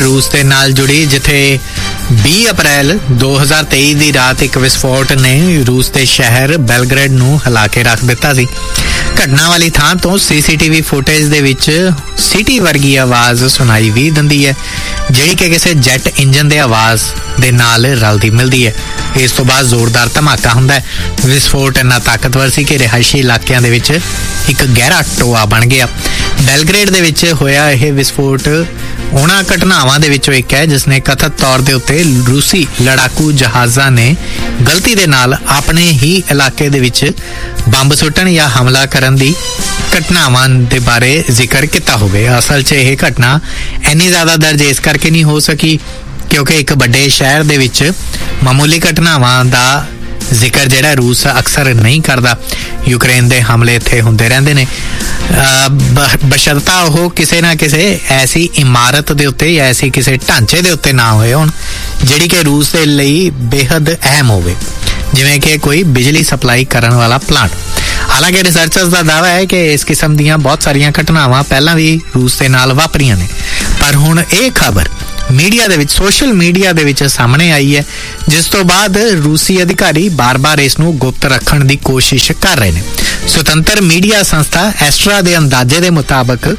रूस के नाल जुड़ी, जिथे 20 अप्रैल 2023 की रात एक विस्फोट ने रूस के शहर बेलग्रेड नूं हिला के रख दिता सी। घटना वाली थां तो CCTV फुटेज दे विच सीटी वर्गी आवाज़ सुनाई भी दिंदी है, जिहड़ी कि किसी जैट इंजन दे आवाज़ दे नाल रलदी मिलदी है। इस तो बाद जोरदार धमाका हुंदा है। विस्फोट इन्ना ताकतवर सी कि रिहायशी इलाकिਆਂ ਦੇ ਵਿੱਚ एक गहरा टोआ बन गया। बेलग्रेड ਦੇ ਵਿੱਚ ਹੋਇਆ ਇਹ विस्फोट ਉਹਨਾਂ ਘਟਨਾਵਾਂ ਦੇ ਵਿੱਚੋਂ ਇੱਕ ਹੈ ਜਿਸਨੇ ਕਥਿਤ ਤੌਰ ਦੇ ਉੱਤੇ ਰੂਸੀ ਲੜਾਕੂ ਜਹਾਜ਼ਾਂ ਨੇ ਗਲਤੀ ਦੇ ਨਾਲ ਆਪਣੇ ਹੀ ਇਲਾਕੇ ਦੇ ਵਿੱਚ ਬੰਬ ਸੁੱਟਣ ਜਾਂ ਹਮਲਾ ਕਰਨ ਦੀ ਘਟਨਾਵਾਂ ਦੇ ਬਾਰੇ ਜ਼ਿਕਰ ਕੀਤਾ ਹੋਵੇ। ਅਸਲ 'ਚ ਇਹ ਘਟਨਾ ਇੰਨੀ ਜ਼ਿਆਦਾ ਦਰਜ ਇਸ ਕਰਕੇ ਨਹੀਂ ਹੋ ਸਕੀ ਕਿਉਂਕਿ ਇੱਕ ਵੱਡੇ ਸ਼ਹਿਰ ਦੇ ਵਿੱਚ ਮਾਮੂਲੀ ਘਟਨਾਵਾਂ ਦਾ ਜ਼ਿਕਰ ਜਿਹੜਾ रूस अक्सर नहीं करता। यूक्रेन के हमले इत्थे हुंदे रहिंदे ने बशर्ता वो किसी ना किसी ऐसी इमारत दे उत्ते या ऐसी किसी ढांचे दे उत्ते ना होए होण जिहड़ी कि रूस दे लई बेहद अहम होवे, जिवें कि कोई बिजली सप्लाई करन वाला प्लांट। हालांकि रिसर्चर्स का दावा है कि इस किस्म दीयां बहुत सारियां घटनावां पहलां भी रूस दे नाल वापरीआं ने, पर हुण इह खबर मीडिया दे विच सोशल मीडिया दे विच सामने आई है, जिस तो बाद रूसी अधिकारी बार बार इस नूं गुप्त रखण दी कोशिश कर रहे हैं। स्वतंत्र मीडिया संस्था एस्ट्रा दे अंदाजे दे मुताबिक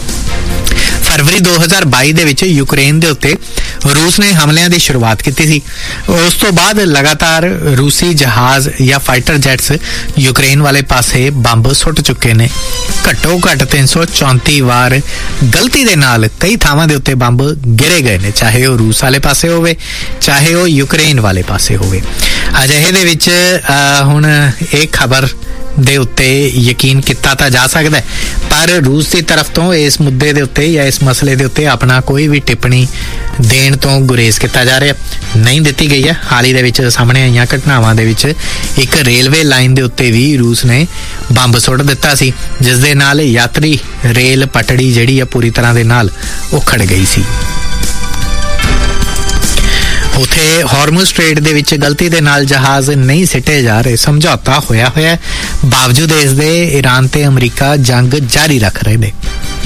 फरवरी 2022 दे विच यूक्रेन दे उत्ते रूस ने हमलिਆਂ ਦੀ शुरुआत की सी। उस तो बाद लगातार रूसी जहाज या फाइटर जैट्स यूक्रेन वाले पासे बंब सुट चुके ने। घट्टो घट्ट 334 वार गलती दे नाल कई थावां दे उत्ते बंब गिरे गए ने, चाहे वो रूस वाले पासे होवे चाहे वो यूक्रेन वाले पासे होवे। अजिहे दे विच हुण एक खबर दे उत्ते यकीन किया तो जा सकता है, पर रूस की तरफ तो इस मुद्दे दे उत्ते या इस मसले दे उत्ते अपना कोई भी टिप्पणी देण तो गुरेज किया जा रहा नहीं दिती गई है। हाल ही दे विच सामने आईयां घटनावां दे विच एक रेलवे लाइन दे उत्ते भी रूस ने बंब सुट दिता सी, जिस दे नाल यात्री रेल पटड़ी जिहड़ी है पूरी तरह दे नाल उखड़ गई सी। उत्थे हॉर्मुज़ स्ट्रेट दे विच गलती दे नाल जहाज नहीं सिटे जा रहे, समझौता होया होया बावजूद इस दे ईरान ते अमरीका जंग जारी रख रहे ने।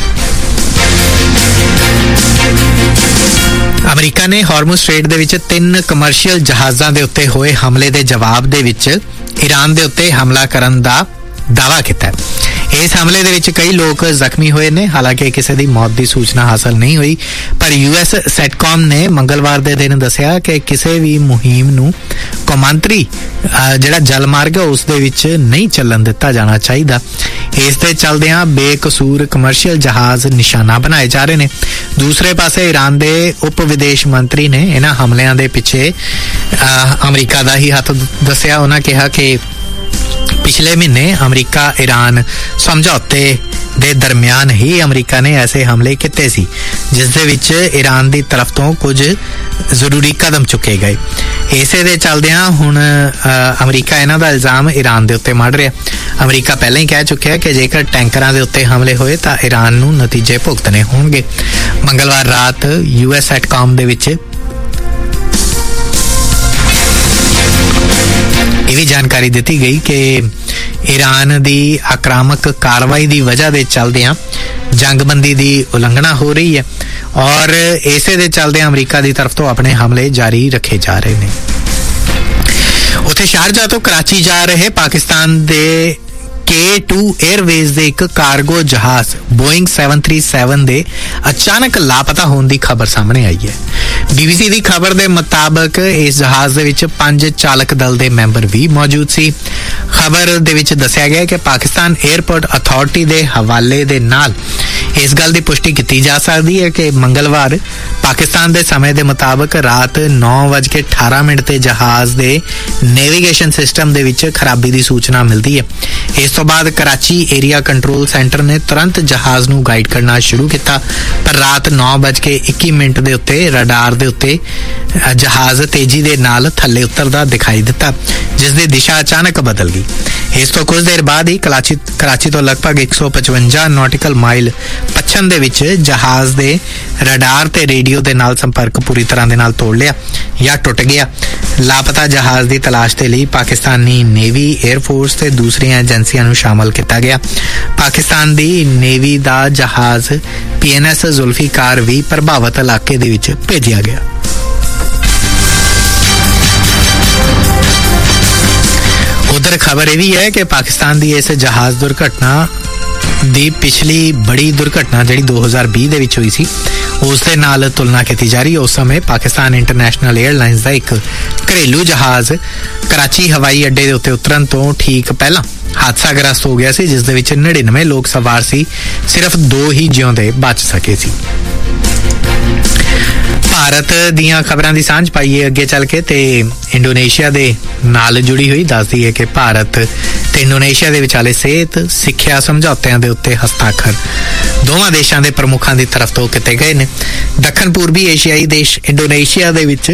अमरीका ने हॉर्मुज़ स्ट्रेट दे विच 3 कमर्शियल जहाज़ां दे उत्ते होए हमले दे जवाब दे विच ईरान दे उत्ते हमला करन दा दावा किया है। इस हमले दे विच कई लोग जख्मी हुए ने, हालांकि किसी की मौत की सूचना हासिल नहीं हुई, पर US सैटकॉम ने मंगलवार के दिन दसिया कि किसी भी मुहिम नूं कौमांतरी जिहड़ा जलमार्ग है उस दे विच नहीं चलन दिता जाना चाहिए। इस दे चलदियां बेकसूर कमर्शियल जहाज निशाना बनाए जा रहे हैं। दूसरे पासे ईरान के उप विदेश मंत्री ने इन्हां हमलिਆਂ दे पिछे अमरीका का ही हथ दसिया। उन्होंने कहा कि पिछले महीने अमरीका ईरान समझौते दे दरमियान ही अमरीका ने ऐसे हमले किए सी, जिस दे विच ईरान की तरफ तो कुछ जरूरी कदम चुके गए। इसे दे चलदियां हुण अमरीका इन्हां दा इल्जाम ईरान दे उत्ते मढ़ रहा। अमरीका पहले ही कह चुकिया कि जेकर टैंकरां दे उत्ते हमले होए तां ईरान नूं नतीजे भुगतने होणगे। मंगलवार रात US सैटकॉम दे विच यह भी जानकारी दी गई कि ईरान की आक्रामक कार्रवाई की वजह के चलदियां जंगबंदी की उलंघना हो रही है और इसे दे चलदियां अमरीका की तरफ तो अपने हमले जारी रखे जा रहे हैं। उत्थे शारजा तो कराची जा रहे पाकिस्तान के K2 एयरवेज के एक कार्गो जहाज बोइंग 737 दे अचानक लापता होने की खबर सामने आई है। BBC की खबर के मुताबिक इस जहाज दे विच 5 चालक दल के मैंबर भी मौजूद सी। खबर दे विच दस्सिया गया कि पाकिस्तान एयरपोर्ट अथॉरिटी के हवाले दे नाल इस गल की पुष्टि की जा सकती है कि मंगलवार पाकिस्तान के समय के मुताबिक रात 9:18 ते जहाज के नेविगेशन सिस्टम दे विच खराबी की सूचना मिलती है। इस तो बाद कराची एरिया कंट्रोल सेंटर ने तुरंत जहाज नूं गाइड करना शुरू किया, पर रात 9:21 दे उत्ते रडार दे उत्ते जहाज तेजी दे नाल थल्ले उतरदा दिखाई दिता, जिस दी दिशा अचानक बदल गई। इस तो कुछ देर बाद ही कराची तो लगभग 155 नॉटिकल माइल ਪੱਛਮ ਦੇ ਵਿੱਚ ਜਹਾਜ਼ ਦੇ ਰਡਾਰ ਤੇ ਰੇਡੀਓ ਦੇ ਨਾਲ ਸੰਪਰਕ ਪੂਰੀ ਤਰ੍ਹਾਂ ਦੇ ਨਾਲ ਤੋੜ ਲਿਆ ਜਾਂ ਟੁੱਟ ਗਿਆ। ਲਾਪਤਾ ਜਹਾਜ਼ ਦੀ ਤਲਾਸ਼ ਦੇ ਲਈ ਪਾਕਿਸਤਾਨੀ ਨੇਵੀ, 에ਅਰਫੋਰਸ ਤੇ ਦੂਸਰੀਆਂ ਏਜੰਸੀਆਂ ਨੂੰ ਸ਼ਾਮਲ ਕੀਤਾ ਗਿਆ। ਪਾਕਿਸਤਾਨ ਦੀ ਨੇਵੀ ਦਾ ਜਹਾਜ਼ PNS ਜ਼ੁਲਫੀਕਾਰ ਵੀ ਪ੍ਰਭਾਵਿਤ ਇਲਾਕੇ ਦੇ ਵਿੱਚ ਭੇਜਿਆ ਗਿਆ। ਉਧਰ ਖਬਰ ਇਹ ਵੀ ਹੈ ਕਿ ਪਾਕਿਸਤਾਨ ਦੀ ਇਸ ਜਹਾਜ਼ ਦੁਰਘਟਨਾ ਦੀ ਪਿਛਲੀ ਬੜੀ ਦੁਰਘਟਨਾ ਜਿਹੜੀ 2020 ਦੇ ਵਿੱਚ ਹੋਈ ਸੀ ਉਸ ਦੇ ਨਾਲ ਤੁਲਨਾ ਕੀਤੀ ਜਾ ਰਹੀ। ਉਸ ਸਮੇਂ ਪਾਕਿਸਤਾਨ ਇੰਟਰਨੈਸ਼ਨਲ 에ਅਰਲਾਈਨਸ ਦਾ ਇੱਕ ਘਰੇਲੂ ਜਹਾਜ਼ ਕਰਾਚੀ ਹਵਾਈ ਅੱਡੇ ਦੇ ਉੱਤੇ ਉਤਰਨ ਤੋਂ ਠੀਕ ਪਹਿਲਾਂ ਹਾਦਸਾਗ੍ਰਸਤ ਹੋ ਗਿਆ ਸੀ, ਜਿਸ ਦੇ ਵਿੱਚ 99 ਲੋਕ ਸਵਾਰ ਸੀ, ਸਿਰਫ 2 ਹੀ ਜਿਉਂਦੇ ਬਚ ਸਕੇ ਸੀ। ਭਾਰਤ ਦੀਆਂ ਖਬਰਾਂ ਦੀ ਸਾਂਝ ਪਾਈਏ ਅੱਗੇ ਚੱਲ ਕੇ ਤੇ ਇੰਡੋਨੇਸ਼ੀਆ ਦੇ ਨਾਲ ਜੁੜੀ ਹੋਈ ਦੱਸਦੀ ਹੈ ਕਿ ਭਾਰਤ ਤੇ ਇੰਡੋਨੇਸ਼ੀਆ ਦੇ ਵਿਚਾਲੇ ਸਿਹਤ ਸਿੱਖਿਆ ਸਮਝੌਤਿਆਂ ਦੇ ਉੱਤੇ ਹਸਤਾਖਰ ਦੋਵਾਂ ਦੇਸ਼ਾਂ ਦੇ ਪ੍ਰਮੁੱਖਾਂ ਦੀ ਤਰਫ ਤੋਂ ਕੀਤੇ ਗਏ ਨੇ। ਦੱਖਣ ਪੂਰਬੀ ਏਸ਼ੀਆਈ ਦੇਸ਼ ਇੰਡੋਨੇਸ਼ੀਆ ਦੇ ਵਿੱਚ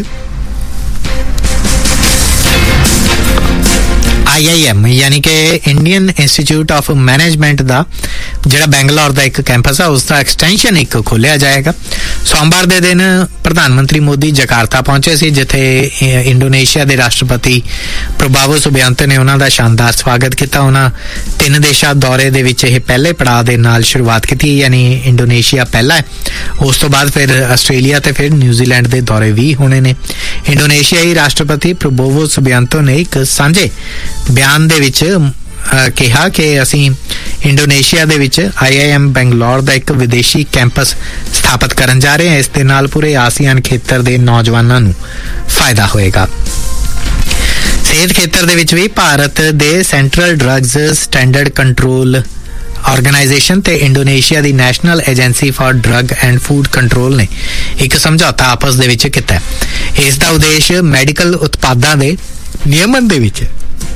IIM ਯਾਨੀ ਕਿ ਇੰਡੀਅਨ ਇੰਸਟੀਚਿਊਟ ਆਫ ਮੈਨੇਜਮੈਂਟ ਦਾ ਜਿਹੜਾ ਬੈਂਗਲੌਰ ਦਾ ਇੱਕ ਕੈਂਪਸ ਆ ਉਸ ਦਾ ਐਕਸਟੈਂਸ਼ਨ ਇੱਕ ਖੋਲ੍ਹਿਆ ਜਾਏਗਾ। ਸੋਮਵਾਰ ਦੇ ਦਿਨ ਪ੍ਰਧਾਨ ਮੰਤਰੀ ਮੋਦੀ ਜਕਾਰਤਾ ਪਹੁੰਚੇ ਸੀ, ਜਿੱਥੇ ਇੰਡੋਨੇਸ਼ੀਆ ਦੇ ਰਾਸ਼ਟਰਪਤੀ ਪ੍ਰਬਾਵੋ ਸੁਬਿਆਂਤੋ ਨੇ ਉਹਨਾਂ ਦਾ ਸ਼ਾਨਦਾਰ ਸਵਾਗਤ ਕੀਤਾ। ਉਹਨਾਂ 3 ਦੇਸ਼ਾਂ ਦੌਰੇ ਦੇ ਵਿੱਚ ਇਹ ਪਹਿਲੇ ਪੜਾਅ ਦੇ ਨਾਲ ਸ਼ੁਰੂਆਤ ਕੀਤੀ, ਯਾਨੀ ਇੰਡੋਨੇਸ਼ੀਆ ਪਹਿਲਾ ਹੈ, ਉਸ ਤੋਂ ਬਾਅਦ ਫਿਰ ਆਸਟ੍ਰੇਲੀਆ ਤੇ ਫਿਰ ਨਿਊਜ਼ੀਲੈਂਡ ਦੇ ਦੌਰੇ ਵੀ ਹੋਣੇ ਨੇ। ਇੰਡੋਨੇਸ਼ੀਆਈ ਰਾਸ਼ਟਰਪਤੀ ਪ੍ਰਬਾਵੋ ਸੁਬਿਆਂਤੋ ਨੇ ਇੱਕ ਸਾਂਝੇ ਬਿਆਨ ਦੇ ਵਿੱਚ ਕਿਹਾ ਕਿ ਅਸੀਂ ਇੰਡੋਨੇਸ਼ੀਆ ਦੇ ਵਿੱਚ IIM ਬੈਂਗਲੌਰ ਦਾ ਇੱਕ ਵਿਦੇਸ਼ੀ ਕੈਂਪਸ ਸਥਾਪਿਤ ਕਰਨ ਜਾ ਰਹੇ ਹਾਂ। ਇਸ ਦੇ ਨਾਲ ਪੂਰੇ ਆਸੀਆਨ ਖੇਤਰ ਦੇ ਨੌਜਵਾਨਾਂ ਨੂੰ ਫਾਇਦਾ ਹੋਏਗਾ। ਸਿਹਤ ਖੇਤਰ ਦੇ ਵਿੱਚ ਵੀ ਭਾਰਤ ਦੇ central drugs standard control organisation ਤੇ Indonesia the national agency for drug and food control ਨੇ ਇੱਕ ਸਮਝੌਤਾ ਆਪਸ ਦੇ ਵਿੱਚ ਕੀਤਾ। ਇਸ ਦਾ ਉਦੇਸ਼ ਮੈਡੀਕਲ ਉਤਪਾਦਾਂ ਦੇ ਨਿਯਮਨ ਦੇ ਵਿੱਚ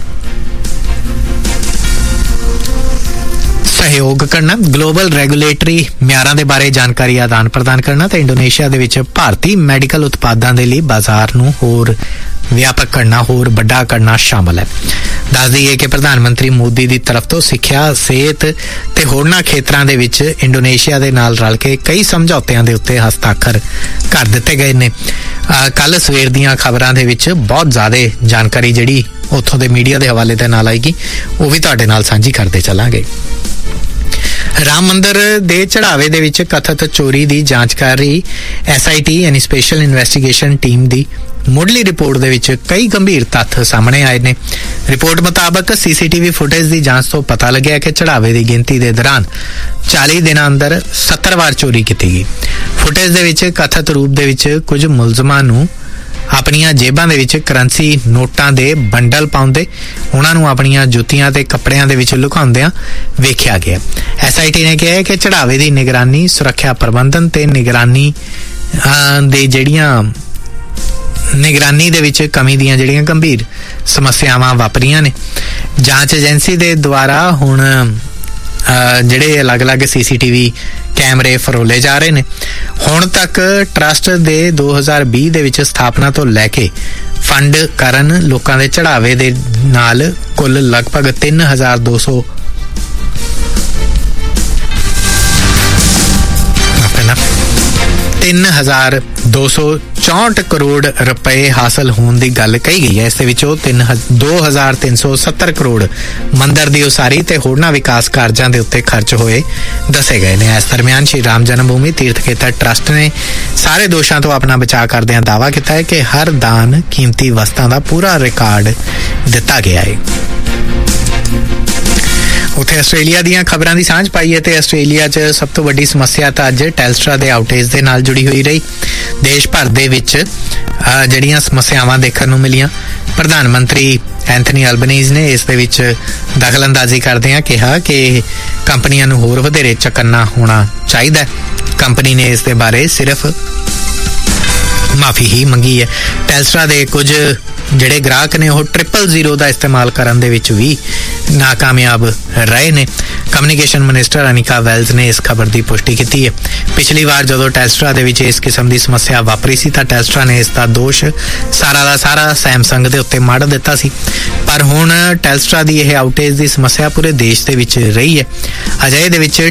ਸਹਿਯੋਗ ਕਰਨਾ, ਗਲੋਬਲ ਰੈਗੂਲੇਟਰੀ ਮਿਆਰਾਂ ਦੇ ਬਾਰੇ ਜਾਣਕਾਰੀ ਆਦਾਨ ਪ੍ਰਦਾਨ ਕਰਨਾ ਤੇ ਇੰਡੋਨੇਸ਼ੀਆ ਦੇ ਵਿੱਚ ਭਾਰਤੀ ਮੈਡੀਕਲ ਉਤਪਾਦਾਂ ਦੇ ਲਈ ਬਾਜ਼ਾਰ ਨੂੰ ਹੋਰ ਵਿਆਪਕ ਕਰਨਾ, ਹੋਰ ਵੱਡਾ ਕਰਨਾ ਸ਼ਾਮਲ ਹੈ। ਦੱਸ ਦਈਏ ਕਿ ਪ੍ਰਧਾਨ ਮੰਤਰੀ ਮੋਦੀ ਦੀ ਤਰਫ ਤੋਂ ਸਿੱਖਿਆ, ਸਿਹਤ ਤੇ ਹੋਰਨਾਂ ਖੇਤਰਾਂ ਦੇ ਵਿੱਚ ਇੰਡੋਨੇਸ਼ੀਆ ਦੇ ਨਾਲ ਰਲ ਕੇ ਕਈ ਸਮਝੌਤਿਆਂ ਦੇ ਉੱਤੇ ਹਸਤਾਖਰ ਕਰ ਦਿੱਤੇ ਗਏ ਨੇ। ਕੱਲ ਸਵੇਰ ਦੀਆਂ ਖਬਰਾਂ ਦੇ ਵਿੱਚ ਬਹੁਤ ਜ਼ਿਆਦਾ ਜਾਣਕਾਰੀ ਜਿਹੜੀ ਉੱਥੋਂ ਦੇ ਮੀਡੀਆ ਦੇ ਹਵਾਲੇ ਦੇ ਨਾਲ ਆਏਗੀ, ਉਹ ਵੀ ਤੁਹਾਡੇ ਨਾਲ ਸਾਂਝੀ ਕਰਦੇ ਚੱਲਾਂਗੇ। ਰਾਮ ਮੰਦਰ ਦੇ ਚੜਾਵੇ ਦੇ ਵਿੱਚ ਕਥਿਤ ਚੋਰੀ ਦੀ ਜਾਂਚ ਕਰ ਰਹੀ SIT ਯਾਨੀ ਸਪੈਸ਼ਲ ਇਨਵੈਸਟੀਗੇਸ਼ਨ ਟੀਮ ਦੀ ਮੁੱਢਲੀ ਰਿਪੋਰਟ ਦੇ ਵਿੱਚ ਕਈ ਗੰਭੀਰ ਤੱਥ ਸਾਹਮਣੇ ਆਏ ਨੇ। ਰਿਪੋਰਟ ਮੁਤਾਬਕ CCTV ਫੁਟੇਜ ਦੀ ਜਾਂਚ ਤੋਂ ਪਤਾ ਲੱਗਿਆ ਕਿ ਚੜਾਵੇ ਦੀ ਗਿਣਤੀ ਦੇ ਦੌਰਾਨ 40 ਦਿਨਾਂ ਅੰਦਰ 70 ਵਾਰ ਚੋਰੀ ਕੀਤੀ ਗਈ। ਫੁਟੇਜ ਦੇ ਵਿੱਚ ਕਥਿਤ ਰੂਪ ਦੇ ਵਿੱਚ ਕੁਝ ਮੁਲਜ਼ਮਾਂ ਨੂੰ ਆਪਣੀਆਂ ਜੇਬਾਂ ਦੇ ਵਿੱਚ ਕਰੰਸੀ ਨੋਟਾਂ ਦੇ ਬੰਡਲ ਪਾਉਂਦੇ, ਉਹਨਾਂ ਨੂੰ ਆਪਣੀਆਂ ਜੁੱਤੀਆਂ ਤੇ ਕੱਪੜਿਆਂ ਦੇ ਵਿੱਚ ਲੁਕਾਉਂਦਿਆਂ ਵੇਖਿਆ ਗਿਆ। SIT ਨੇ ਕਿਹਾ ਕਿ ਚੜਾਵੇ ਦੀ ਨਿਗਰਾਨੀ, ਸੁਰੱਖਿਆ ਪ੍ਰਬੰਧਨ ਤੇ ਨਿਗਰਾਨੀ ਦੇ ਵਿੱਚ ਕਮੀ ਦੀਆਂ ਜਿਹੜੀਆਂ ਗੰਭੀਰ ਸਮੱਸਿਆਵਾਂ ਵਾਪਰੀਆਂ ਨੇ। ਜਾਂਚ ਏਜੰਸੀ ਦੇ ਦੁਆਰਾ ਹੁਣ ਜਿਹੜੇ ਅਲੱਗ-ਅਲੱਗ CCTV ਕੈਮਰੇ ਫਰੋਲੇ ਜਾ ਰਹੇ ਨੇ। ਹੁਣ ਤੱਕ ਟਰਸਟ ਦੇ 2020 ਦੇ ਵਿੱਚ ਸਥਾਪਨਾ ਤੋਂ ਲੈ ਕੇ ਫੰਡ ਕਰਨ ਲੋਕਾਂ ਦੇ ਚੜਾਵੇ ਦੇ ਨਾਲ ਕੁੱਲ ਲਗਭਗ 3,264 ਕਰੋੜ ਰੁਪਏ ਹਾਸਲ ਹੋਣ ਦੀ ਗੱਲ ਕਹੀ ਗਈ ਹੈ। ਇਸ ਦੇ ਵਿੱਚੋਂ 2,370 ਕਰੋੜ ਮੰਦਰ ਦੀ ਉਸਾਰੀ ਤੇ ਹੋਰਨਾਂ ਵਿਕਾਸ ਕਾਰਜਾਂ ਦੇ ਉੱਤੇ ਖਰਚ ਹੋਏ ਦੱਸੇ ਗਏ ਨੇ। ਇਸ ਦਰਮਿਆਨ ਸ਼੍ਰੀ ਰਾਮ ਜਨਮ ਭੂਮੀ ਤੀਰਥ ਖੇਤਰ ਟਰਸਟ ਨੇ ਸਾਰੇ ਦੋਸ਼ਾਂ ਤੋਂ ਆਪਣਾ ਬਚਾਅ ਕਰਦਿਆਂ ਦਾਅਵਾ ਕੀਤਾ ਹੈ ਕਿ ਹਰ ਦਾਨ ਕੀਮਤੀ ਵਸਤਾਂ ਦਾ ਪੂਰਾ ਰਿਕਾਰਡ ਦਿੱਤਾ ਗਿਆ ਹੈ। ਉੱਥੇ ਆਸਟ੍ਰੇਲੀਆ ਦੀਆਂ ਖਬਰਾਂ ਦੀ ਸਾਂਝ ਪਾਈਏ ਤੇ ਆਸਟ੍ਰੇਲੀਆ 'ਚ ਸਭ ਤੋਂ ਵੱਡੀ ਸਮੱਸਿਆ ਤਾਂ ਅੱਜ ਟੈਲਸਟਰਾ ਦੇ ਆਊਟੇਜ ਦੇ ਨਾਲ ਜੁੜੀ ਹੋਈ ਰਹੀ। ਦੇਸ਼ ਭਰ ਦੇ ਵਿੱਚ ਜਿਹੜੀਆਂ ਸਮੱਸਿਆਵਾਂ ਦੇਖਣ ਨੂੰ ਮਿਲੀਆਂ, ਪ੍ਰਧਾਨ ਮੰਤਰੀ ਐਂਥਨੀ ਅਲਬਨੀਜ਼ ਨੇ ਇਸ ਦੇ ਵਿੱਚ ਦਖਲਅੰਦਾਜ਼ੀ ਕਰਦਿਆਂ ਕਿਹਾ ਕਿ ਕੰਪਨੀਆਂ ਨੂੰ ਹੋਰ ਵਧੇਰੇ ਚਕੰਨਾ ਹੋਣਾ ਚਾਹੀਦਾ। ਕੰਪਨੀ ਨੇ ਇਸ ਦੇ ਬਾਰੇ ਸਿਰਫ ਮਾਫੀ ਹੀ ਮੰਗੀ ਹੈ। ਟੈਲਸਟਰਾ ਦੇ ਕੁਝ ਜਿਹੜੇ ਗ੍ਰਾਹਕ ਨੇ ਉਹ 000 ਦਾ ਇਸਤੇਮਾਲ ਕਰਨ ਦੇ ਵਿੱਚ ਵੀ ਨਾਕਾਮਯਾਬ ਰਹੇ ਨੇ। ਕਮਿਊਨੀਕੇਸ਼ਨ ਮਿਨਿਸਟਰ ਅਨੀਕਾ ਵੈਲਜ਼ ਨੇ ਇਸ ਖਬਰ ਦੀ ਪੁਸ਼ਟੀ ਕੀਤੀ ਹੈ। ਪਿਛਲੀ ਵਾਰ ਜਦੋਂ ਟੈਲਸਟਰਾ ਦੇ ਵਿੱਚ ਇਸ ਕਿਸਮ ਦੀ ਸਮੱਸਿਆ ਵਾਪਰੀ ਸੀ ਤਾਂ ਟੈਲਸਟਰਾ ਨੇ ਇਸ ਦਾ ਦੋਸ਼ ਸਾਰਾ ਦਾ ਸਾਰਾ ਸੈਮਸੰਗ ਦੇ ਉੱਤੇ ਮੜ ਦਿੱਤਾ ਸੀ, ਪਰ ਹੁਣ ਟੈਲਸਟਰਾ ਦੀ ਇਹ ਆਊਟੇਜ ਦੀ ਸਮੱਸਿਆ ਪੂਰੇ ਦੇਸ਼ ਦੇ ਵਿੱਚ ਰਹੀ ਹੈ। ਅਜਿਹੇ ਦੇ ਵਿੱਚ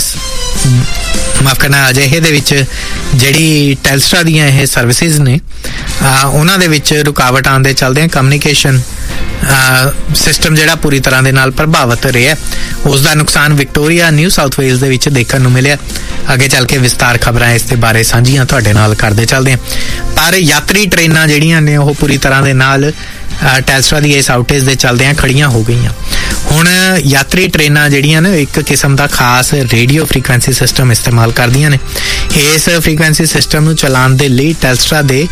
ਅਜਿਹੇ ਦੇ ਵਿੱਚ ਜਿਹੜੀ ਟੈਲਸਟਰਾ ਦੀਆਂ ਇਹ ਸਰਵਿਸਿਜ਼ ਨੇ ਉਹਨਾਂ ਦੇ ਵਿੱਚ ਰੁਕਾਵਟ ਆਉਣ ਦੇ ਚਲਦਿਆਂ ਕਮਿਊਨੀਕੇਸ਼ਨ ਸਿਸਟਮ ਜਿਹੜਾ ਪੂਰੀ ਤਰ੍ਹਾਂ ਦੇ ਨਾਲ ਪ੍ਰਭਾਵਿਤ ਰਿਹਾ। ਉਸ ਦਾ ਨੁਕਸਾਨ ਵਿਕਟੋਰੀਆ, ਨਿਊ ਸਾਊਥ ਵੇਲਜ਼ ਦੇ ਵਿੱਚ ਦੇਖਣ ਨੂੰ ਮਿਲਿਆ। ਅੱਗੇ ਚੱਲ ਕੇ ਵਿਸਤਾਰ ਖਬਰਾਂ ਇਸ ਦੇ ਬਾਰੇ ਸਾਂਝੀਆਂ ਤੁਹਾਡੇ ਨਾਲ ਕਰਦੇ ਚੱਲਦੇ ਹਾਂ। ਪਰ ਯਾਤਰੀ ਟ੍ਰੇਨਾਂ ਜਿਹੜੀਆਂ ਨੇ ਉਹ ਪੂਰੀ ਤਰ੍ਹਾਂ ਦੇ ਨਾਲ ਟੈਲਸਟਰਾ ਦੀ ਇਸ ਆਊਟੇਜ ਦੇ ਚਲਦਿਆਂ ਖੜੀਆਂ ਹੋ ਗਈਆਂ। ਹੁਣ ਯਾਤਰੀ ਟ੍ਰੇਨਾਂ ਜਿਹੜੀਆਂ ਨੇ ਇੱਕ ਕਿਸਮ ਦਾ ਖਾਸ ਰੇਡੀਓ ਫ੍ਰੀਕੁਐਂਸੀ ਸਿਸਟਮ ਇਸਤੇਮਾਲ ਕਰਦੀਆਂ ਨੇ। ਇਸ ਫ੍ਰੀਕੁਐਂਸੀ ਸਿਸਟਮ ਨੂੰ ਚਲਾਉਣ ਦੇ ਲਈ ਟੈਲਸਟਰਾ ਦੇ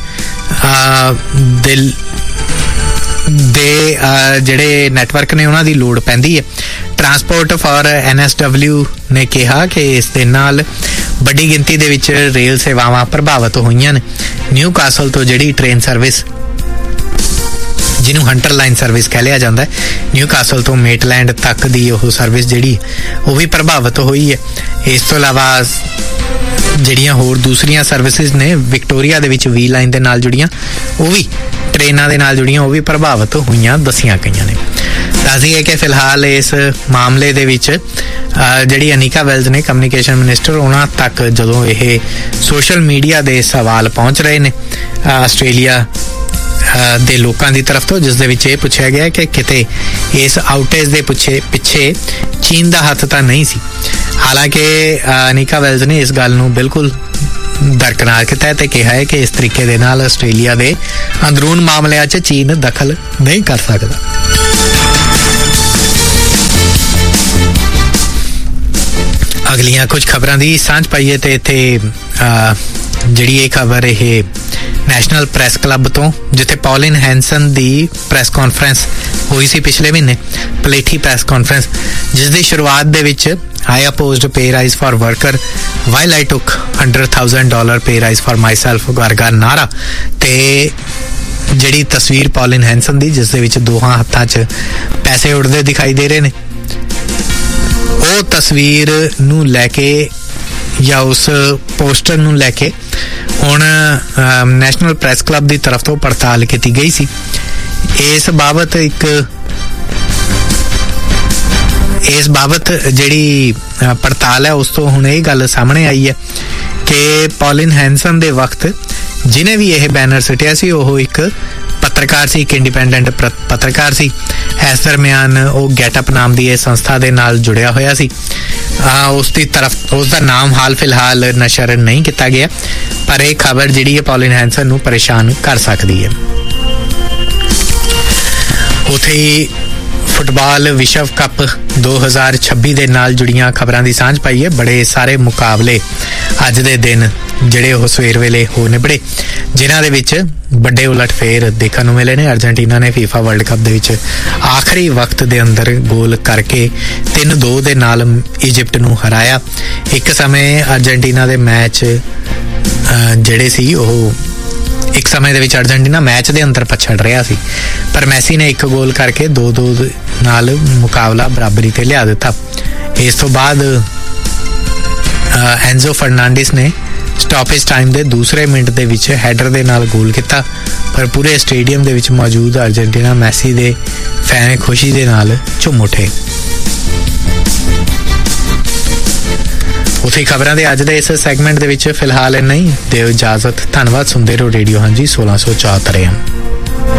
ਜਿਹੜੇ ਨੈਟਵਰਕ ਨੇ ਉਹਨਾਂ ਦੀ ਲੋੜ ਪੈਂਦੀ ਹੈ। ਟਰਾਂਸਪੋਰਟ ਫਾਰ NSW ਨੇ ਕਿਹਾ ਕਿ ਇਸ ਦੇ ਨਾਲ ਵੱਡੀ ਗਿਣਤੀ ਦੇ ਵਿੱਚ ਰੇਲ ਸੇਵਾਵਾਂ ਪ੍ਰਭਾਵਿਤ ਹੋਈਆਂ ਨੇ। ਨਿਊ ਕਾਸਲ ਤੋਂ ਜਿਹੜੀ ਟ੍ਰੇਨ ਸਰਵਿਸ, ਜਿਹਨੂੰ ਹੰਟਰ ਲਾਈਨ ਸਰਵਿਸ ਕਹਿ ਲਿਆ ਜਾਂਦਾ ਹੈ, ਨਿਊ ਕਾਸਲ ਤੋਂ ਮੇਟਲੈਂਡ ਤੱਕ ਦੀ ਉਹ ਸਰਵਿਸ ਜਿਹੜੀ ਉਹ ਵੀ ਪ੍ਰਭਾਵਿਤ ਹੋਈ ਹੈ। ਇਸ ਤੋਂ ਇਲਾਵਾ ਜਿਹੜੀਆਂ ਹੋਰ ਦੂਸਰੀਆਂ ਸਰਵਿਸਿਜ਼ ਨੇ ਵਿਕਟੋਰੀਆ ਦੇ ਵਿੱਚ ਵੀ ਲਾਈਨ ਦੇ ਨਾਲ ਜੁੜੀਆਂ, ਉਹ ਵੀ ਟ੍ਰੇਨਾਂ ਦੇ ਨਾਲ ਜੁੜੀਆਂ, ਉਹ ਵੀ ਪ੍ਰਭਾਵਿਤ ਹੋਈਆਂ ਦੱਸੀਆਂ ਗਈਆਂ ਨੇ। ਦੱਸਦੀਏ ਕਿ ਫਿਲਹਾਲ ਇਸ ਮਾਮਲੇ ਦੇ ਵਿੱਚ ਜਿਹੜੀ ਅਨੀਕਾ ਵੈਲਜ਼ ਨੇ ਕਮਿਊਨੀਕੇਸ਼ਨ ਮਿਨਿਸਟਰ, ਉਹਨਾਂ ਤੱਕ ਜਦੋਂ ਇਹ ਸੋਸ਼ਲ ਮੀਡੀਆ ਦੇ ਸਵਾਲ ਪਹੁੰਚ ਰਹੇ ਨੇ ਆਸਟ੍ਰੇਲੀਆ ਦੇ ਲੋਕਾਂ ਦੀ ਤਰਫ ਤੋਂ, ਜਿਸ ਦੇ ਵਿੱਚ ਇਹ ਪੁੱਛਿਆ ਗਿਆ ਕਿ ਕਿਤੇ ਇਸ ਆਊਟੇਜ ਦੇ ਪਿੱਛੇ ਚੀਨ ਦਾ ਹੱਥ ਤਾਂ ਨਹੀਂ ਸੀ। ਹਾਲਾਂਕਿ ਅਨੀਕਾ ਵੈਲਜ਼ ਨੇ ਇਸ ਗੱਲ ਨੂੰ ਬਿਲਕੁਲ ਦਰਕਨਾਰ ਕੀਤਾ ਤੇ ਕਿਹਾ ਹੈ ਕਿ ਇਸ ਤਰੀਕੇ ਦੇ ਨਾਲ ਆਸਟ੍ਰੇਲੀਆ ਦੇ ਅੰਦਰੂਨ ਮਾਮਲਿਆਂ 'ਚ ਚੀਨ ਦਖਲ ਨਹੀਂ ਕਰ ਸਕਦਾ। ਅਗਲੀਆਂ ਕੁਝ ਖਬਰਾਂ ਦੀ ਸਾਂਝ ਪਾਈਏ ਤੇ ਇੱਥੇ ਜਿਹੜੀ ਇਹ ਖਬਰ ਇਹ ਨੈਸ਼ਨਲ ਪ੍ਰੈਸ ਕਲੱਬ ਤੋਂ, ਜਿੱਥੇ ਪੌਲਿਨ ਹੈਂਸਨ ਦੀ ਪ੍ਰੈਸ ਕਾਨਫਰੰਸ ਹੋਈ ਸੀ ਪਿਛਲੇ ਮਹੀਨੇ, ਪਲੇਠੀ ਪ੍ਰੈਸ ਕਾਨਫਰੰਸ, ਜਿਸ ਦੀ ਸ਼ੁਰੂਆਤ ਦੇ ਵਿੱਚ I opposed pay rise for worker while I took $100,000 pay rise for myself ਵਰਗਾ ਨਾਰਾ ਤੇ ਜਿਹੜੀ ਤਸਵੀਰ ਪੌਲਿਨ ਹੈਂਸਨ ਦੀ, ਜਿਸ ਦੇ ਵਿੱਚ ਦੋਹਾਂ ਹੱਥਾਂ 'ਚ ਪੈਸੇ ਉੱਡਦੇ ਦਿਖਾਈ ਦੇ ਰਹੇ ਨੇ, ਉਹ ਤਸਵੀਰ ਨੂੰ ਲੈ ਕੇ ਜਾਂ ਉਸ ਪੋਸਟਰ ਨੂੰ ਲੈ ਕੇ ਹੁਣ ਨੈਸ਼ਨਲ ਪ੍ਰੈਸ ਕਲੱਬ ਦੀ ਤਰਫ ਤੋਂ ਪੜਤਾਲ ਕੀਤੀ ਗਈ ਸੀ। ਇਸ ਬਾਬਤ ਜਿਹੜੀ ਪੜਤਾਲ ਹੈ ਉਸ ਤੋਂ ਹੁਣ ਇਹ ਗੱਲ ਸਾਹਮਣੇ ਆਈ ਹੈ ਕਿ ਪੌਲਿਨ ਹੈਂਸਨ ਦੇ ਵਕਤ ਜਿਹਨੇ ਵੀ ਇਹ ਬੈਨਰ ਸਿੱਟਿਆ ਸੀ ਉਹ ਇੱਕ ਪੱਤਰਕਾਰ ਸੀ, ਇੱਕ ਇੰਡੀਪੈਂਡੈਂਟ ਪੱਤਰਕਾਰ ਸੀ। ਇਸ ਦਰਮਿਆਨ ਉਹ ਗੈਟਅਪ ਨਾਮ ਦੀ ਇਹ ਸੰਸਥਾ ਦੇ ਨਾਲ ਜੁੜਿਆ ਹੋਇਆ ਸੀ। ਉਸ ਦਾ ਨਾਮ ਹਾਲ ਫਿਲਹਾਲ ਨਸ਼ਰ ਨਹੀਂ ਕੀਤਾ ਗਿਆ, ਪਰ ਇਹ ਖਬਰ ਜਿਹੜੀ ਹੈ ਪੌਲਿਨ ਹੈਂਸਨ ਨੂੰ ਪਰੇਸ਼ਾਨ ਕਰ ਸਕਦੀ ਹੈ। ਉੱਥੇ ਹੀ ਫੁੱਟਬਾਲ ਵਿਸ਼ਵ ਕੱਪ 2026 ਦੇ ਨਾਲ ਜੁੜੀਆਂ ਖਬਰਾਂ ਦੀ ਸਾਂਝ ਪਾਈ ਹੈ। ਬੜੇ ਸਾਰੇ ਮੁਕਾਬਲੇ ਅੱਜ ਦੇ ਦਿਨ ਜਿਹੜੇ ਉਹ ਸਵੇਰ ਵੇਲੇ ਹੋ ਨਿਬੜੇ, ਜਿਨ੍ਹਾਂ ਦੇ ਵਿੱਚ ਵੱਡੇ ਉਲਟਫੇਰ ਦੇਖਣ ਨੂੰ ਮਿਲੇ ਨੇ। ਅਰਜਨਟੀਨਾ ਨੇ FIFA ਵਰਲਡ ਕੱਪ ਦੇ ਵਿੱਚ ਆਖਰੀ ਵਕਤ ਦੇ ਅੰਦਰ ਗੋਲ ਕਰਕੇ 3-2 ਦੇ ਨਾਲ ਇਜਿਪਟ ਨੂੰ ਹਰਾਇਆ। ਇੱਕ ਸਮੇਂ ਅਰਜਨਟੀਨਾ ਦੇ ਮੈਚ ਜਿਹੜੇ ਸੀ ਉਹ ਇੱਕ ਸਮੇਂ ਦੇ ਵਿੱਚ ਅਰਜਨਟੀਨਾ ਮੈਚ ਦੇ ਅੰਦਰ ਪਛੜ ਰਿਹਾ ਸੀ, ਪਰ ਮੈਸੀ ਨੇ ਇੱਕ ਗੋਲ ਕਰਕੇ 2-2 ਨਾਲ ਮੁਕਾਬਲਾ ਬਰਾਬਰੀ ਤੇ ਲਿਆ ਦਿੱਤਾ। ਇਸ ਤੋਂ ਬਾਅਦ ਐਂਜ਼ੋ ਫਰਨਾਂਡਿਸ ਨੇ ਸਟਾਪੇਜ ਟਾਈਮ ਦੇ ਦੂਸਰੇ ਮਿੰਟ ਦੇ ਵਿੱਚ ਹੈਡਰ ਦੇ ਨਾਲ ਗੋਲ ਕੀਤਾ, ਪਰ ਪੂਰੇ ਸਟੇਡੀਅਮ ਦੇ ਵਿੱਚ ਮੌਜੂਦ ਅਰਜਨਟੀਨਾ ਮੈਸੀ ਦੇ ਫੈਨ ਖੁਸ਼ੀ ਦੇ ਨਾਲ ਝੂਮ ਉੱਠੇ। ਉਥੇ ਖਬਰਾਂ ਦੇ ਅੱਜ ਦੇ ਇਸ ਸੈਗਮੈਂਟ ਦੇ ਵਿੱਚ ਫਿਲਹਾਲ ਇੰਨਾ ਹੀ। ਦਿਓ ਇਜਾਜ਼ਤ। ਧੰਨਵਾਦ। ਸੁਣਦੇ ਰਹੋ ਰੇਡੀਓ ਹਾਂਜੀ 1674।